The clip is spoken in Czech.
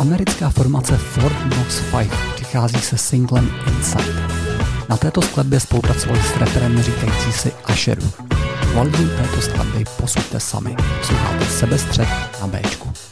Americká formace Fort Knox Five přichází se singlem Inside. Na této skladbě spolupracovali s raperem říkající si Asheru. Kvalitu této skladby posuďte sami. Posloucháte Sebestřed na Béčku.